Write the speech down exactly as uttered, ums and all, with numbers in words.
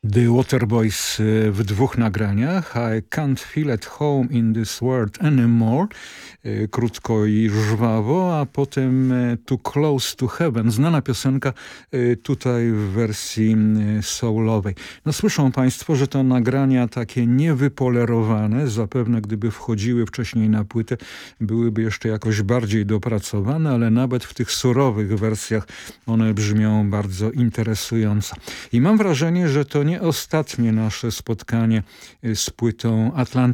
The Waterboys w dwóch nagraniach. I can't feel at home in this world anymore. Krótko i żwawo, a potem Too Close to Heaven. Znana piosenka tutaj w wersji soulowej. No słyszą Państwo, że to nagrania takie niewypolerowane. Zapewne gdyby wchodziły wcześniej na płytę, byłyby jeszcze jakoś bardziej dopracowane, ale nawet w tych surowych wersjach one brzmią bardzo interesująco. I mam wrażenie, że to nie ostatnie nasze spotkanie z płytą Atlantyk.